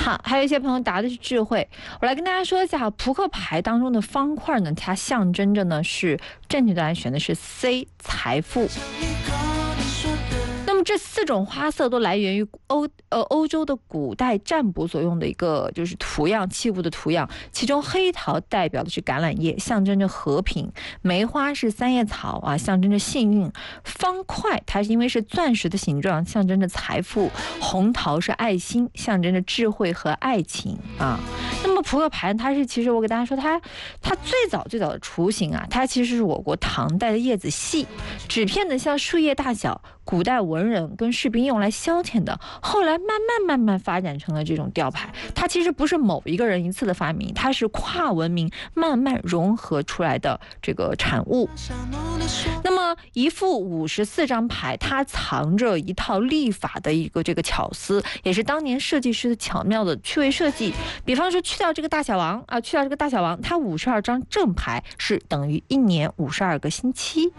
好，还有一些朋友答的是智慧，我来跟大家说一下，扑克牌当中的方块呢，它象征着呢是正确答案选的是 C 财富。那么这4种花色都来源于欧洲的古代占卜所用的一个就是图样器物的图样，其中黑桃代表的是橄榄叶，象征着和平；梅花是三叶草啊，象征着幸运；方块它是因为是钻石的形状，象征着财富；红桃是爱心，象征着智慧和爱情啊。那么扑克牌它是其实我给大家说它最早的雏形啊，它其实是我国唐代的叶子细，纸片呢像树叶大小，古代文人跟士兵用来消遣的，后来慢慢发展成了这种吊牌。它其实不是某一个人一次的发明，它是跨文明慢慢融合出来的这个产物。那么一副54张牌，它藏着一套历法的一个这个巧思，也是当年设计师的巧妙的趣味设计。比方说去掉这个大小王，它52张正牌是等于1年52个星期。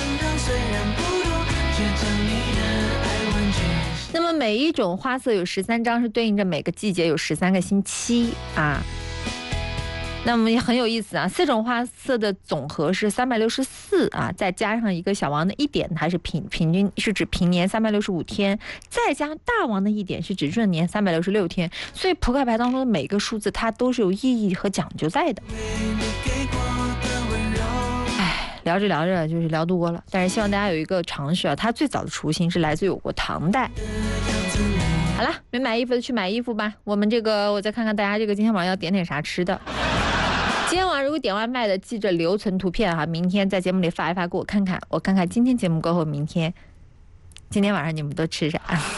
那么每一种花色有13张，是对应着每个季节有13个星期啊。那么也很有意思啊，4种花色的总和是364啊，再加上一个小王的1点，它是平均是指平年365天，再加大王的1点是指闰年366天。所以扑克牌当中的每个数字它都是有意义和讲究在的。聊着聊着就是聊多了，但是希望大家有一个常识啊，它最早的雏形是来自于我国唐代。好了，没买衣服的去买衣服吧。我再看看大家今天晚上要点啥吃的。今天晚上如果点外卖的，记着留存图片哈，明天在节目里发一发给我看看，我看看今天节目过后，今天晚上你们都吃啥？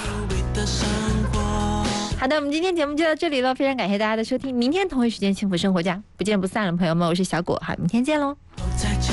好的，我们今天节目就到这里了，非常感谢大家的收听，明天同一时间幸福生活家不见不散了，朋友们，我是小果，好，明天见喽。